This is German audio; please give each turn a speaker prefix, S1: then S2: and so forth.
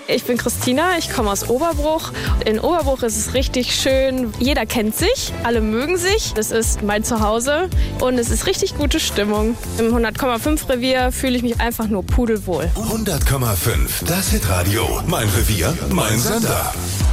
S1: Ich bin Christina, ich komme aus Oberbruch. In Oberbruch ist es richtig schön. Jeder kennt sich, alle mögen sich. Das ist mein Zuhause und es ist richtig gute Stimmung. Im 100,5 Revier fühle ich mich einfach nur pudelwohl.
S2: 100,5, das Hitradio. Mein Revier, mein Sender.